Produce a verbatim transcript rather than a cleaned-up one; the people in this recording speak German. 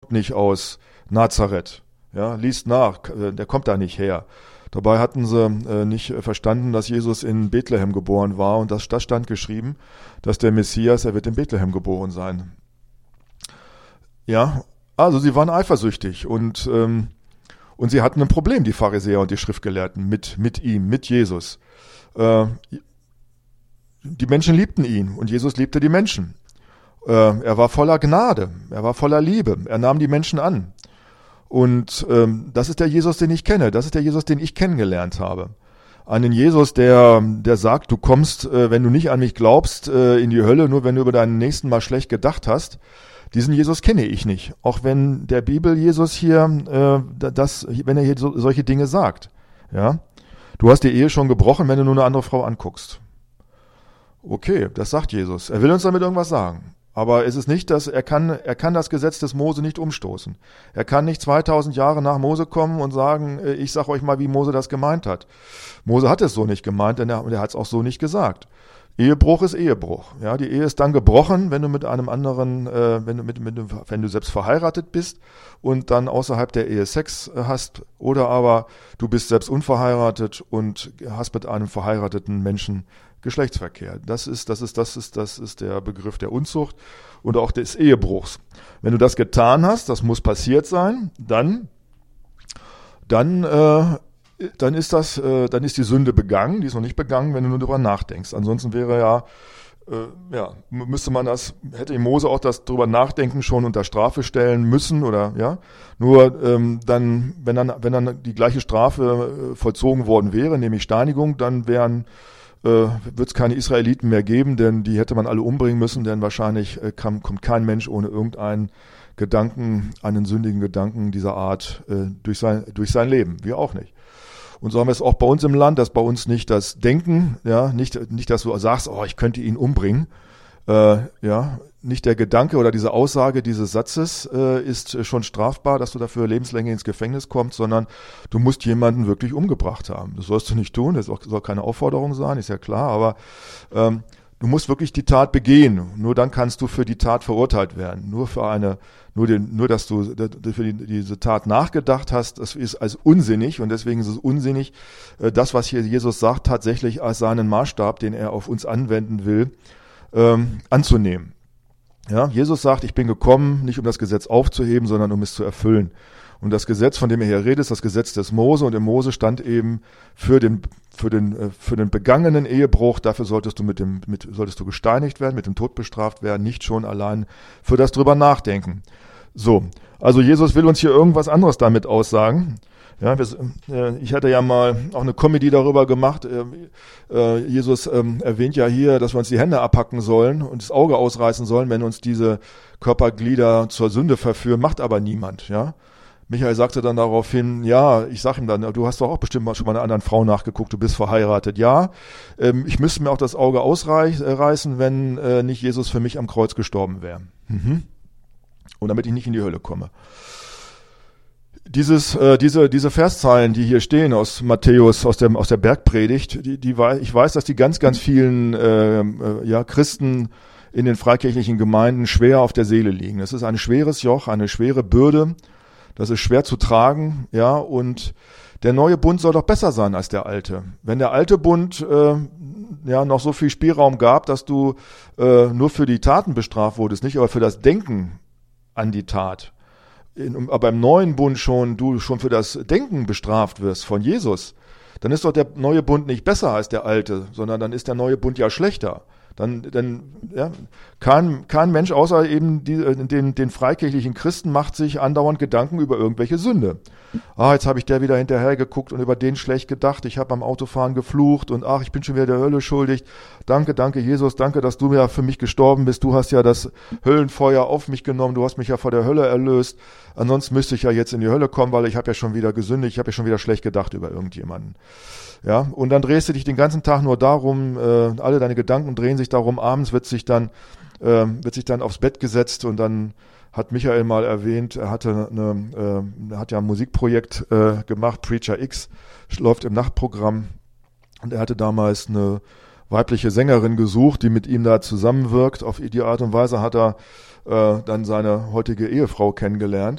kommt nicht aus Nazareth. Ja, liest nach, der kommt da nicht her. Dabei hatten sie äh, nicht verstanden, dass Jesus in Bethlehem geboren war und das, das stand geschrieben, dass der Messias, er wird in Bethlehem geboren sein. Ja, also sie waren eifersüchtig und, ähm, und sie hatten ein Problem, die Pharisäer und die Schriftgelehrten, mit, mit ihm, mit Jesus. Äh, die Menschen liebten ihn und Jesus liebte die Menschen. Äh, er war voller Gnade, er war voller Liebe, er nahm die Menschen an. Und ähm, das ist der Jesus, den ich kenne. Das ist der Jesus, den ich kennengelernt habe. Einen Jesus, der der sagt, du kommst, äh, wenn du nicht an mich glaubst, äh, in die Hölle, nur wenn du über deinen Nächsten mal schlecht gedacht hast. Diesen Jesus kenne ich nicht. Auch wenn der Bibel Jesus hier, äh, das, wenn er hier so, solche Dinge sagt. Ja, du hast die Ehe schon gebrochen, wenn du nur eine andere Frau anguckst. Okay, das sagt Jesus. Er will uns damit irgendwas sagen. Aber es ist nicht, dass er kann, er kann das Gesetz des Mose nicht umstoßen. Er kann nicht zweitausend Jahre nach Mose kommen und sagen, ich sag euch mal, wie Mose das gemeint hat. Mose hat es so nicht gemeint, denn er, er hat es auch so nicht gesagt. Ehebruch ist Ehebruch. Ja, die Ehe ist dann gebrochen, wenn du mit einem anderen, äh, wenn du mit, mit, wenn du selbst verheiratet bist und dann außerhalb der Ehe Sex hast, oder aber du bist selbst unverheiratet und hast mit einem verheirateten Menschen Geschlechtsverkehr. Das ist, das ist, das ist, das ist der Begriff der Unzucht und auch des Ehebruchs. Wenn du das getan hast, das muss passiert sein, dann, dann, äh, dann ist das, äh, dann ist die Sünde begangen. Die ist noch nicht begangen, wenn du nur darüber nachdenkst. Ansonsten wäre ja, äh, ja, müsste man das, hätte Mose auch das drüber nachdenken schon unter Strafe stellen müssen oder ja. Nur ähm, dann, wenn dann, wenn dann die gleiche Strafe äh, vollzogen worden wäre, nämlich Steinigung, dann wären Äh, wird es keine Israeliten mehr geben, denn die hätte man alle umbringen müssen, denn wahrscheinlich äh, kam, kommt kein Mensch ohne irgendeinen Gedanken, einen sündigen Gedanken dieser Art äh, durch sein, durch sein Leben. Wir auch nicht. Und so haben wir es auch bei uns im Land, dass bei uns nicht das Denken, ja, nicht, nicht, dass du sagst, oh, ich könnte ihn umbringen, äh, ja, nicht der Gedanke oder diese Aussage dieses Satzes äh, ist schon strafbar, dass du dafür lebenslänglich ins Gefängnis kommst, sondern du musst jemanden wirklich umgebracht haben. Das sollst du nicht tun, das soll keine Aufforderung sein, ist ja klar, aber ähm, du musst wirklich die Tat begehen. Nur dann kannst du für die Tat verurteilt werden. Nur für eine, nur den, nur dass du für die, diese Tat nachgedacht hast, das ist als unsinnig und deswegen ist es unsinnig, äh, das, was hier Jesus sagt, tatsächlich als seinen Maßstab, den er auf uns anwenden will, ähm, anzunehmen. Ja, Jesus sagt, ich bin gekommen, nicht um das Gesetz aufzuheben, sondern um es zu erfüllen. Und das Gesetz, von dem er hier redet, ist das Gesetz des Mose. Und im Mose stand eben für den, für den, für den begangenen Ehebruch, dafür solltest du mit dem, mit, solltest du gesteinigt werden, mit dem Tod bestraft werden, nicht schon allein für das drüber nachdenken. So. Also Jesus will uns hier irgendwas anderes damit aussagen. Ja, wir, äh, ich hatte ja mal auch eine Comedy darüber gemacht. Äh, äh, Jesus ähm, erwähnt ja hier, dass wir uns die Hände abhacken sollen und das Auge ausreißen sollen, wenn uns diese Körperglieder zur Sünde verführen, macht aber niemand. Ja, Michael sagte dann daraufhin, ja, ich sag ihm dann, du hast doch auch bestimmt mal schon mal einer anderen Frau nachgeguckt, du bist verheiratet. Ja, ähm, ich müsste mir auch das Auge ausreißen, wenn äh, nicht Jesus für mich am Kreuz gestorben wäre. Mhm. Und damit ich nicht in die Hölle komme. Dieses, äh, diese, diese Verszeilen, die hier stehen aus Matthäus, aus dem, aus der Bergpredigt, die, die, ich weiß, dass die ganz, ganz vielen, äh, äh, ja, Christen in den freikirchlichen Gemeinden schwer auf der Seele liegen. Das ist ein schweres Joch, eine schwere Bürde. Das ist schwer zu tragen, ja, und der neue Bund soll doch besser sein als der alte. Wenn der alte Bund, äh, ja, noch so viel Spielraum gab, dass du, äh, nur für die Taten bestraft wurdest, nicht aber für das Denken an die Tat. In, aber im neuen Bund schon, du schon für das Denken bestraft wirst von Jesus, dann ist doch der neue Bund nicht besser als der alte, sondern dann ist der neue Bund ja schlechter. Dann, dann ja, kein, kein Mensch außer eben die, den, den freikirchlichen Christen macht sich andauernd Gedanken über irgendwelche Sünde. Ah, jetzt habe ich der wieder hinterher geguckt und über den schlecht gedacht. Ich habe beim Autofahren geflucht und ach, ich bin schon wieder der Hölle schuldig. Danke, danke Jesus, danke, dass du ja für mich gestorben bist. Du hast ja das Höllenfeuer auf mich genommen. Du hast mich ja vor der Hölle erlöst. Ansonsten müsste ich ja jetzt in die Hölle kommen, weil ich habe ja schon wieder gesündigt. Ich habe ja schon wieder schlecht gedacht über irgendjemanden. Ja, und dann drehst du dich den ganzen Tag nur darum, äh, alle deine Gedanken drehen sich darum, abends wird sich dann, äh, wird sich dann aufs Bett gesetzt und dann hat Michael mal erwähnt, er hatte eine, äh, hat ja ein Musikprojekt äh, gemacht, Preacher X, läuft im Nachtprogramm und er hatte damals eine weibliche Sängerin gesucht, die mit ihm da zusammenwirkt. Auf die Art und Weise hat er äh, dann seine heutige Ehefrau kennengelernt.